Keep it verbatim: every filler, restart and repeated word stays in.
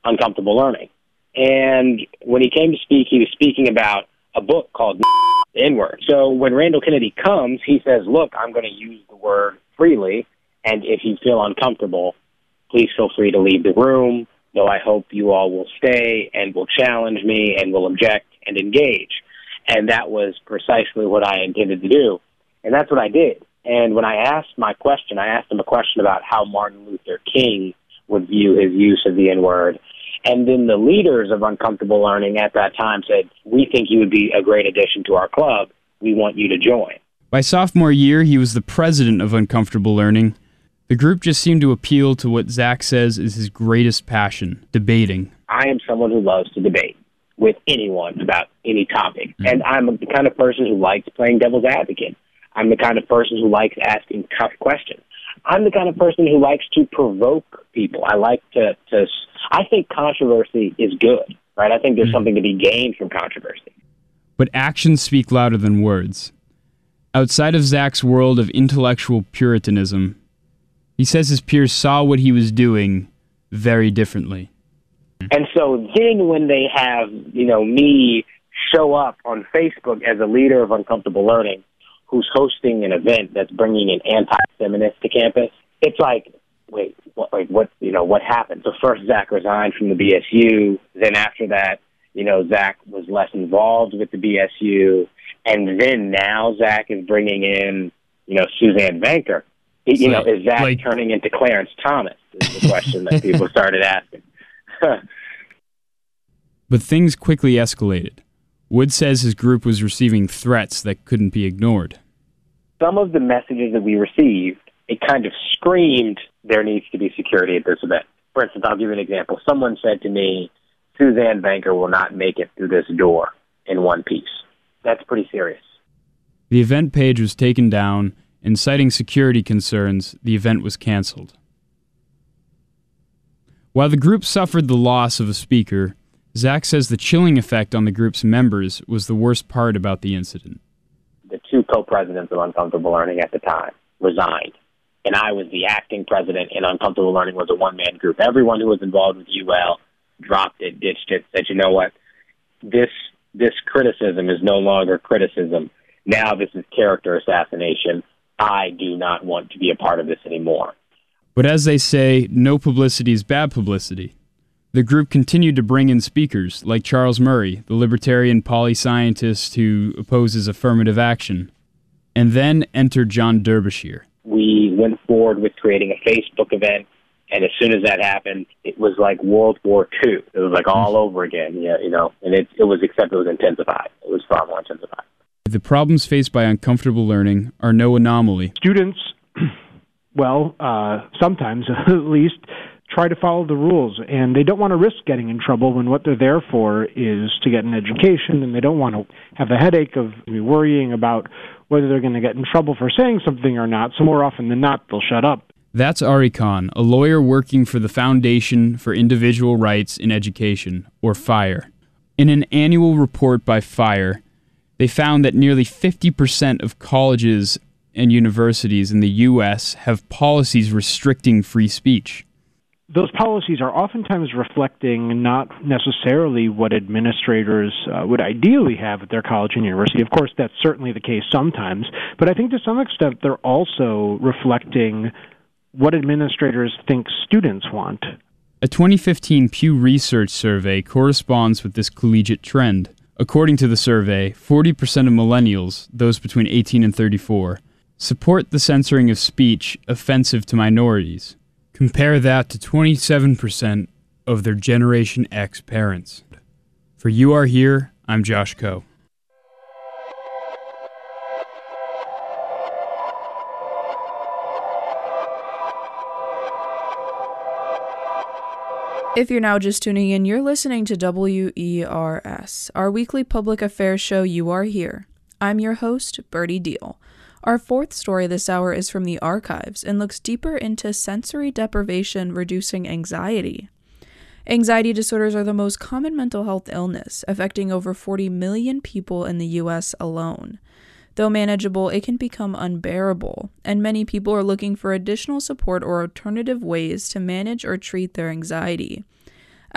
Uncomfortable Learning. And when he came to speak, he was speaking about a book called The N-Word. So when Randall Kennedy comes, he says, look, I'm going to use the word freely, and if you feel uncomfortable, please feel free to leave the room, though I hope you all will stay and will challenge me and will object and engage. And that was precisely what I intended to do. And that's what I did. And when I asked my question, I asked him a question about how Martin Luther King would view his use of the N-word. And then the leaders of Uncomfortable Learning at that time said, we think you would be a great addition to our club. We want you to join. By sophomore year, he was the president of Uncomfortable Learning. The group just seemed to appeal to what Zach says is his greatest passion, debating. I am someone who loves to debate with anyone about any topic. Mm-hmm. And I'm the kind of person who likes playing devil's advocate. I'm the kind of person who likes asking tough questions. I'm the kind of person who likes to provoke people. I like to, to I think controversy is good, right? I think there's mm-hmm. something to be gained from controversy. But actions speak louder than words. Outside of Zach's world of intellectual puritanism, he says his peers saw what he was doing very differently. And so then when they have, you know, me show up on Facebook as a leader of Uncomfortable Learning, who's hosting an event that's bringing an anti-feminist to campus, it's like, wait, what, like what, you know, what happened? So first Zach resigned from the B S U. Then after that, you know, Zach was less involved with the B S U. And then now Zach is bringing in, you know, Suzanne Vanker. You so, know, is Zach like, turning into Clarence Thomas is the question that people started asking. But things quickly escalated. Wood says his group was receiving threats that couldn't be ignored. Some of the messages that we received, it kind of screamed there needs to be security at this event. For instance, I'll give you an example. Someone said to me, Suzanne Vanker will not make it through this door in one piece. That's pretty serious. The event page was taken down, and citing security concerns, the event was canceled. While the group suffered the loss of a speaker, Zach says the chilling effect on the group's members was the worst part about the incident. The two co-presidents of Uncomfortable Learning at the time resigned, and I was the acting president, and Uncomfortable Learning was a one-man group. Everyone who was involved with U L dropped it, ditched it, said, you know what, this this criticism is no longer criticism. Now this is character assassination. I do not want to be a part of this anymore. But as they say, no publicity is bad publicity. The group continued to bring in speakers like Charles Murray, the libertarian poli-scientist who opposes affirmative action. And then entered John Derbyshire. We went forward with creating a Facebook event, and as soon as that happened, it was like World War Two. It was like all over again, yeah, you know, and it, it was, except it was intensified. It was far more intensified. The problems faced by Uncomfortable Learning are no anomaly. Students, well, uh, sometimes at least, try to follow the rules, and they don't want to risk getting in trouble when what they're there for is to get an education, and they don't want to have the headache of worrying about whether they're going to get in trouble for saying something or not, so more often than not, they'll shut up. That's Ari Khan, a lawyer working for the Foundation for Individual Rights in Education, or FIRE. In an annual report by FIRE, they found that nearly fifty percent of colleges and universities in the U S have policies restricting free speech. Those policies are oftentimes reflecting not necessarily what administrators uh, would ideally have at their college and university. Of course, that's certainly the case sometimes, but I think to some extent they're also reflecting what administrators think students want. A twenty fifteen Pew Research survey corresponds with this collegiate trend. According to the survey, forty percent of millennials, those between eighteen and thirty-four, support the censoring of speech offensive to minorities. Compare that to twenty-seven percent of their Generation X parents. For You Are Here, I'm Josh Coe. If you're now just tuning in, you're listening to W E R S, our weekly public affairs show You Are Here. I'm your host, Bertie Deal. Our fourth story this hour is from the archives and looks deeper into sensory deprivation reducing anxiety. Anxiety disorders are the most common mental health illness, affecting over forty million people in the U S alone. Though manageable, it can become unbearable, and many people are looking for additional support or alternative ways to manage or treat their anxiety.